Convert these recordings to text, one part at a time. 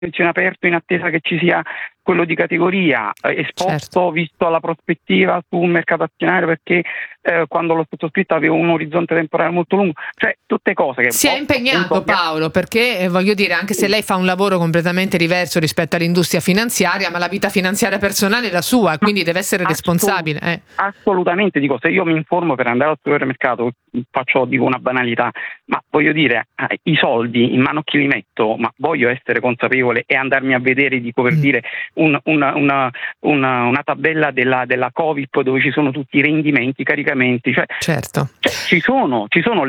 aperto in attesa che ci sia quello di categoria, esposto, certo, visto alla prospettiva su un mercato azionario, perché quando l'ho sottoscritto avevo un orizzonte temporale molto lungo, cioè tutte cose che si è impegnato Paolo, perché voglio dire, anche se lei fa un lavoro completamente diverso rispetto all'industria finanziaria, ma la vita finanziaria personale è la sua, quindi deve essere responsabile. Assolutamente, dico, se io mi informo per andare al supermercato, dico una banalità, ma voglio dire, i soldi in mano a chi li metto, ma voglio essere consapevole e andarmi a vedere, dico per dire, una tabella della Covip dove ci sono tutti i rendimenti, i caricamenti, certo, ci sono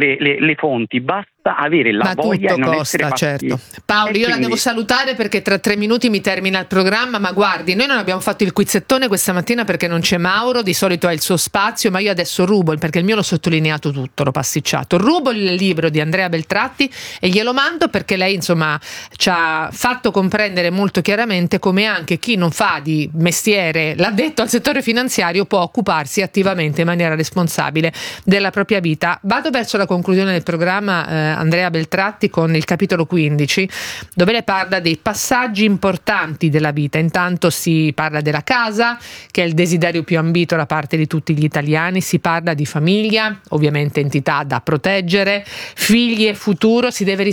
le fonti, basta avere la voglia e non essere passivi. Certo. Paolo, io la devo salutare perché tra 3 minuti mi termina il programma, ma guardi, noi non abbiamo fatto il quizzettone questa mattina perché non c'è Mauro, di solito ha il suo spazio, ma io adesso rubo, perché il mio l'ho sottolineato tutto, l'ho pasticciato, rubo il libro di Andrea Beltratti e glielo mando, perché lei insomma ci ha fatto comprendere molto chiaramente come anche chi non fa di mestiere l'addetto al settore finanziario può occuparsi attivamente in maniera responsabile della propria vita. Vado verso la conclusione del programma, Andrea Beltratti, con il capitolo 15, dove lei parla dei passaggi importanti della vita. Intanto si parla della casa, che è il desiderio più ambito da parte di tutti gli italiani, si parla di famiglia, ovviamente entità da proteggere, figli e futuro, si deve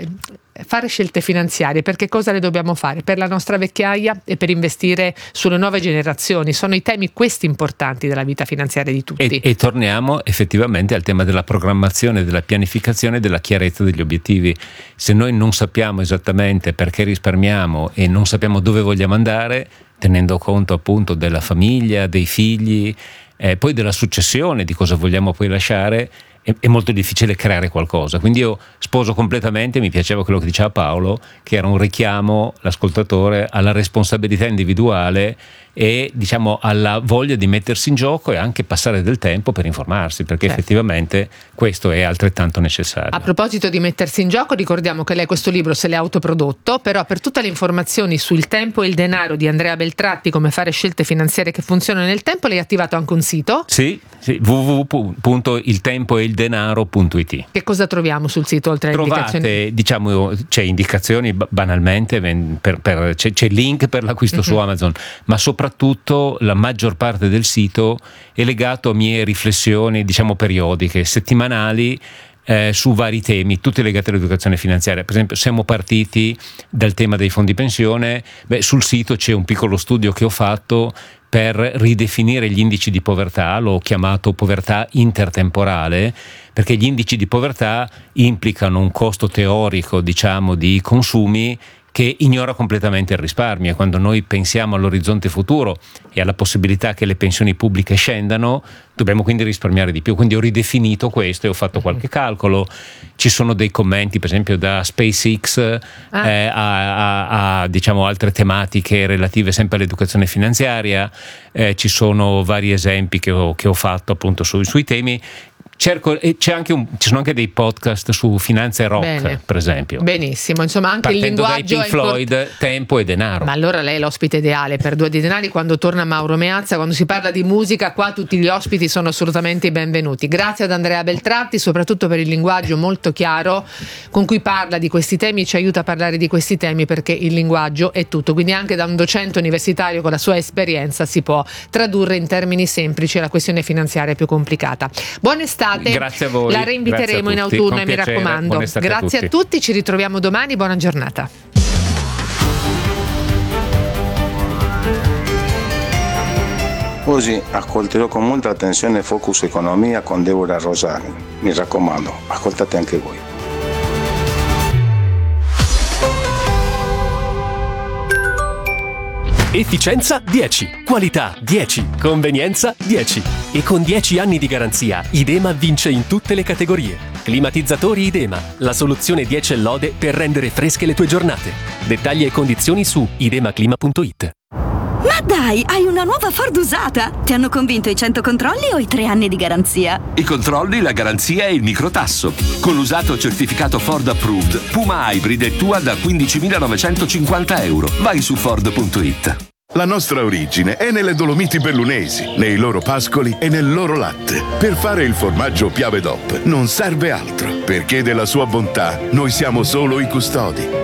fare scelte finanziarie. Perché cosa le dobbiamo fare? Per la nostra vecchiaia e per investire sulle nuove generazioni. Sono i temi questi importanti della vita finanziaria di tutti. E torniamo effettivamente al tema della programmazione, della pianificazione, della chiarezza degli obiettivi. Se noi non sappiamo esattamente perché risparmiamo e non sappiamo dove vogliamo andare, tenendo conto appunto della famiglia, dei figli, poi della successione, di cosa vogliamo poi lasciare, è molto difficile creare qualcosa. Quindi io sposo completamente, mi piaceva quello che diceva Paolo, che era un richiamo, l'ascoltatore, alla responsabilità individuale e diciamo alla voglia di mettersi in gioco e anche passare del tempo per informarsi, perché effettivamente questo è altrettanto necessario. A proposito di mettersi in gioco, ricordiamo che lei questo libro se l'è autoprodotto, però per tutte le informazioni sul tempo e il denaro di Andrea Beltratti, come fare scelte finanziarie che funzionano nel tempo, lei ha attivato anche un sito? Sì, www.iltempoeildenaro.it. Che cosa troviamo sul sito oltre alle indicazioni? Diciamo, c'è indicazioni banalmente, c'è il link per l'acquisto su Amazon, ma soprattutto la maggior parte del sito è legato a mie riflessioni, diciamo periodiche, settimanali, su vari temi, tutti legati all'educazione finanziaria. Per esempio, siamo partiti dal tema dei fondi pensione. Sul sito c'è un piccolo studio che ho fatto per ridefinire gli indici di povertà, l'ho chiamato povertà intertemporale, perché gli indici di povertà implicano un costo teorico, diciamo, di consumi che ignora completamente il risparmio. E quando noi pensiamo all'orizzonte futuro e alla possibilità che le pensioni pubbliche scendano, dobbiamo quindi risparmiare di più. Quindi ho ridefinito questo e ho fatto qualche calcolo. Ci sono dei commenti, per esempio, da SpaceX a diciamo altre tematiche relative sempre all'educazione finanziaria. Ci sono vari esempi che ho fatto appunto sui temi. Ci sono anche dei podcast su finanza e rock. Bene. Per esempio. Benissimo, insomma anche partendo il linguaggio dai Pink Floyd, tempo e denaro. Ma allora lei è l'ospite ideale per Due di Denari. Quando torna Mauro Meazza, quando si parla di musica, qua tutti gli ospiti sono assolutamente i benvenuti. Grazie ad Andrea Beltratti, soprattutto per il linguaggio molto chiaro con cui parla di questi temi, ci aiuta a parlare di questi temi, perché il linguaggio è tutto, quindi anche da un docente universitario con la sua esperienza si può tradurre in termini semplici la questione finanziaria più complicata. Buona estate. Grazie a voi. La reinviteremo in autunno, mi raccomando. Grazie a tutti, ci ritroviamo domani, buona giornata. Oggi ascolterò con molta attenzione Focus Economia con Deborah Rosani. Mi raccomando, ascoltate anche voi. Efficienza 10, qualità 10, convenienza 10. E con 10 anni di garanzia, Idema vince in tutte le categorie. Climatizzatori Idema, la soluzione 10 lode per rendere fresche le tue giornate. Dettagli e condizioni su idemaclima.it. Ma dai, hai una nuova Ford usata! Ti hanno convinto i 100 controlli o i 3 anni di garanzia? I controlli, la garanzia e il microtasso. Con l'usato certificato Ford Approved, Puma Hybrid è tua da €15.950. Vai su Ford.it. La nostra origine è nelle Dolomiti Bellunesi, nei loro pascoli e nel loro latte. Per fare il formaggio Piave DOP non serve altro, perché della sua bontà noi siamo solo i custodi.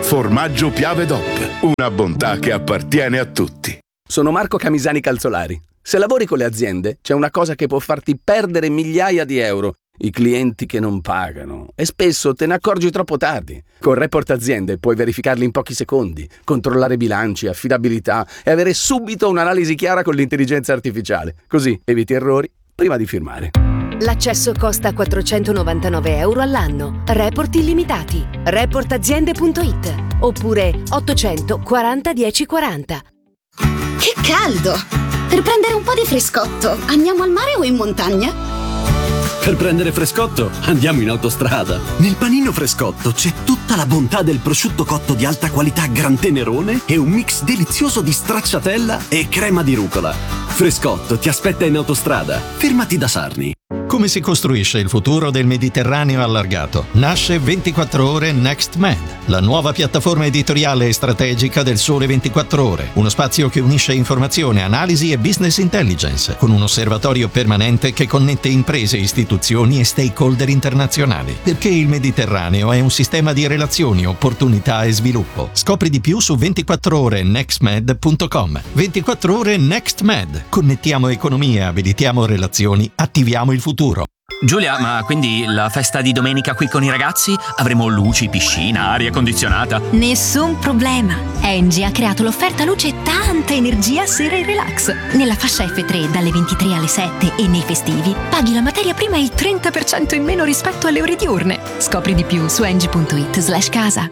Formaggio Piave DOP, una bontà che appartiene a tutti. Sono Marco Camisani Calzolari. Se lavori con le aziende, c'è una cosa che può farti perdere migliaia di euro: i clienti che non pagano. E spesso te ne accorgi troppo tardi. Con Report Aziende puoi verificarli in pochi secondi, controllare bilanci, affidabilità e avere subito un'analisi chiara con l'intelligenza artificiale. Così eviti errori prima di firmare. L'accesso costa 499 euro all'anno. Report illimitati. Reportaziende.it oppure 840 1040. Che caldo! Per prendere un po' di frescotto, andiamo al mare o in montagna? Per prendere frescotto, andiamo in autostrada. Nel panino Frescotto c'è tutta la bontà del prosciutto cotto di alta qualità Gran Tenerone e un mix delizioso di stracciatella e crema di rucola. Frescotto ti aspetta in autostrada. Fermati da Sarni. Come si costruisce il futuro del Mediterraneo allargato? Nasce 24 Ore Next Med, la nuova piattaforma editoriale e strategica del Sole 24 Ore. Uno spazio che unisce informazione, analisi e business intelligence, con un osservatorio permanente che connette imprese, istituzioni e stakeholder internazionali. Perché il Mediterraneo è un sistema di relazioni, opportunità e sviluppo. Scopri di più su 24orenextmed.com. 24 Ore Next Med. Connettiamo economie, abilitiamo relazioni, attiviamo il futuro. Giulia, ma quindi la festa di domenica qui con i ragazzi? Avremo luci, piscina, aria condizionata? Nessun problema. Engie ha creato l'offerta luce e tanta energia sera e relax. Nella fascia F3 dalle 23 alle 7 e nei festivi paghi la materia prima il 30% in meno rispetto alle ore diurne. Scopri di più su engie.it/casa.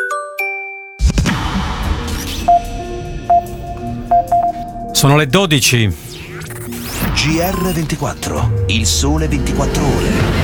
Sono le 12. GR24, il sole 24 ore.